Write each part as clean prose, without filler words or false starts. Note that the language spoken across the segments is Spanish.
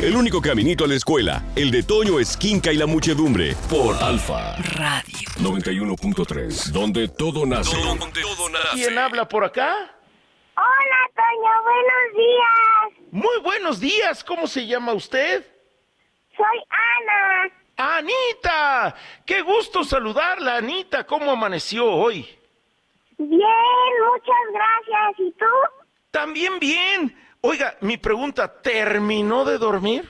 El único caminito a la escuela, el de Toño Esquinca y la muchedumbre, por Alfa Radio 91.3, donde todo nace. ¿Quién habla por acá? Hola, Toño, buenos días. Muy buenos días, ¿cómo se llama usted? Soy Ana. ¡Anita! ¡Qué gusto saludarla, Anita! ¿Cómo amaneció hoy? Bien, muchas gracias. ¿Y tú? También bien. Oiga, mi pregunta, ¿terminó de dormir?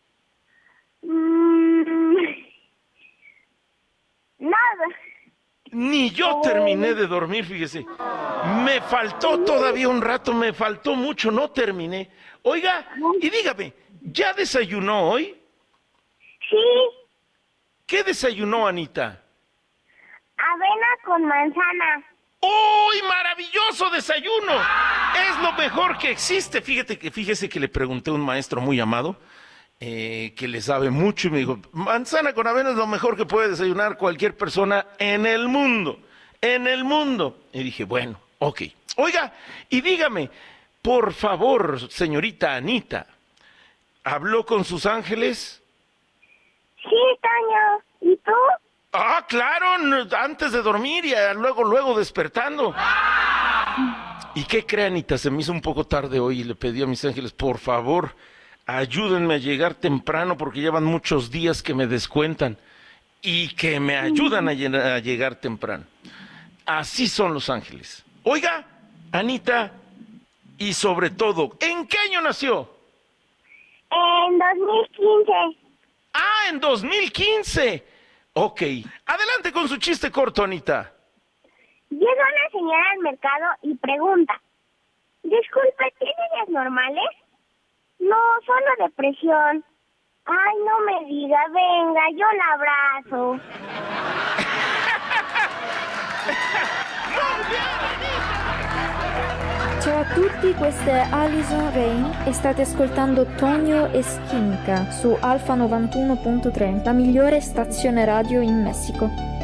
Nada. Ni yo terminé de dormir, fíjese. Me faltó todavía un rato, me faltó mucho, no terminé. Oiga, y dígame, ¿ya desayunó hoy? Sí, ¿Qué desayunó, Anita? avena con manzana. ¡Uy, maravilloso desayuno! Es lo mejor que existe. Fíjese que le pregunté a un maestro muy amado, que le sabe mucho, y me dijo, manzana con avena es lo mejor que puede desayunar cualquier persona en el mundo. En el mundo. Y dije, bueno, ok. Oiga, y dígame, por favor, señorita Anita, ¿habló con sus ángeles? Sí, Toño. ¿Y tú? Ah, claro, antes de dormir y luego despertando. ¿Y qué cree, Anita? Se me hizo un poco tarde hoy y le pedí a mis ángeles, por favor, ayúdenme a llegar temprano porque llevan muchos días que me descuentan y que me ayudan a llegar temprano. Así son los ángeles. Oiga, Anita, y sobre todo, ¿en qué año nació? En 2015. Ah, en 2015. Ok, adelante con su chiste corto, Anita. Llega una señora al mercado y pregunta, disculpe, ¿tiene días normales? No, solo depresión. Ay, no me diga, venga, yo la abrazo. Ciao a tutti, questa è Alison Rain e state ascoltando Tonio e Skinka su Alfa 91.3, la migliore stazione radio in Messico.